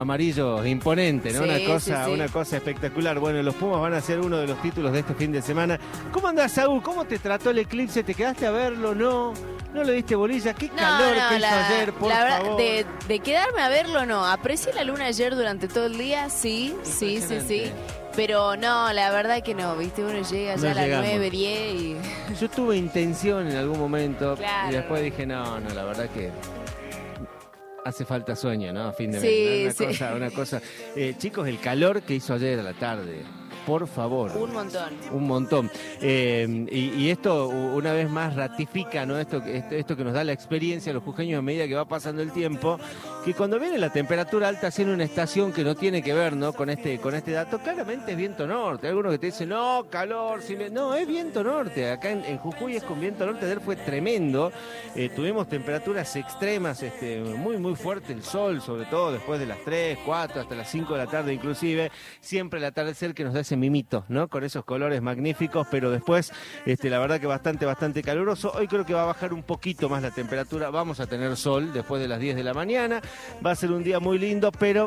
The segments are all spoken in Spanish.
Amarillo imponente, ¿no? Sí, Una cosa espectacular. Bueno, los Pumas van a ser uno de los títulos de este fin de semana. ¿Cómo andás, Saúl? ¿Cómo te trató el eclipse? ¿Te quedaste a verlo? ¿No? ¿No le diste bolilla? ¿Qué calor que hizo ayer, por favor? De quedarme a verlo, no. Aprecié la luna ayer durante todo el día, sí. Pero no, la verdad que no, ¿viste? Uno llega ya a las 9, 10 y... Yo tuve intención en algún momento Claro. y después dije, no, la verdad que... Hace falta sueño, ¿no? A fin de mes. Sí, Una cosa. Chicos, el calor que hizo ayer a la tarde. Por favor. Un montón. Un montón. Y esto, una vez más, ratifica, ¿no? Esto que nos da la experiencia a los jujeños a medida que va pasando el tiempo, que cuando viene la temperatura alta haciendo una estación que no tiene que ver, ¿no? Con este dato, claramente es viento norte. Hay algunos que te dicen, no, calor. No, es viento norte. Acá en Jujuy es con viento norte. Ayer fue tremendo. Tuvimos temperaturas extremas, muy fuerte el sol, sobre todo después de las 3, 4, hasta las 5 de la tarde inclusive. Siempre el atardecer que nos da ese mimito, ¿no? Con esos colores magníficos, pero después, la verdad que bastante caluroso. Hoy creo que va a bajar un poquito más la temperatura. Vamos a tener sol después de las 10 de la mañana. Va a ser un día muy lindo, pero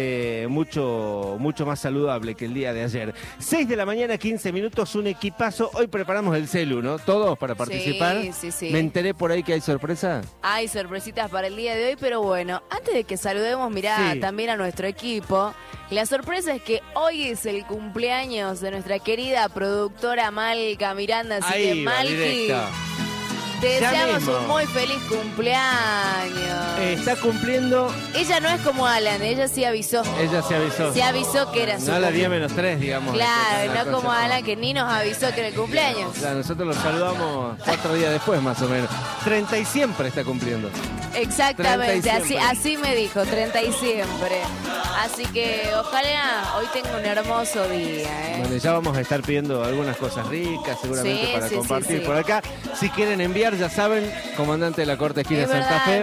mucho más saludable que el día de ayer. 6 de la mañana, 15 minutos, un equipazo. Hoy preparamos el celu, ¿no? Todos para participar. Sí. Me enteré por ahí que hay sorpresa. Hay sorpresitas para el día de hoy, pero bueno, antes de que saludemos, mirá, también a nuestro equipo. La sorpresa es que hoy es el cumpleaños de nuestra querida productora Malca Miranda, así ahí que Malqui, te deseamos un muy feliz cumpleaños. Está cumpliendo. Ella no es como Alan, ella sí avisó. Ella se avisó. Se avisó que era su No a las 10-3, digamos. Claro, no como Alan, que ni nos avisó que era el cumpleaños. Claro, nosotros lo saludamos 4 días después, más o menos. 30 y siempre está cumpliendo. Exactamente, así me dijo, 30 y siempre. Así que ojalá hoy tenga un hermoso día. Bueno, ya vamos a estar pidiendo algunas cosas ricas, seguramente para compartir por acá. Si quieren enviar, ya saben, comandante de la Corte Esquina de Santa Fe,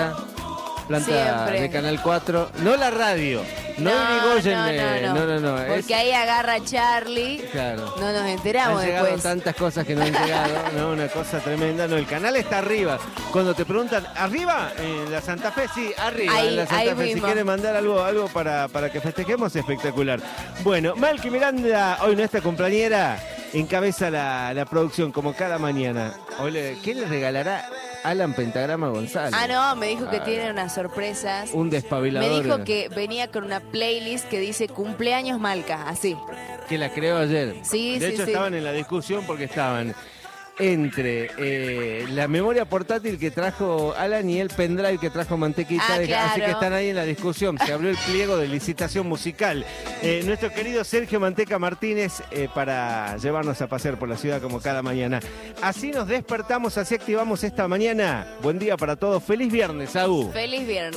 planta de Canal 4. No la radio, no porque ahí agarra Charlie. Claro. No nos enteramos han llegado después. Tantas cosas que no han llegado, ¿no? Una cosa tremenda. No, el canal está arriba. Cuando te preguntan, ¿arriba? En la Santa Fe, sí, arriba. Ahí, en la Santa Fe. mismo. Si quieren mandar algo para que festejemos, espectacular. Bueno, Malqui Miranda, hoy nuestra compañera, encabeza la producción como cada mañana. ¿Qué le regalará Alan Pentagrama González? No, me dijo que tiene unas sorpresas. Un despabilador. Me dijo que venía con una playlist que dice cumpleaños Malca, así. Que la creó ayer. Sí, de hecho, estaban en la discusión porque estaban entre la memoria portátil que trajo Alan y el pendrive que trajo Mantequita. Claro. Así que están ahí en la discusión. Se abrió el pliego de licitación musical. Nuestro querido Sergio Manteca Martínez para llevarnos a pasear por la ciudad como cada mañana. Así nos despertamos, así activamos esta mañana. Buen día para todos. Feliz viernes, Saúl. Feliz viernes.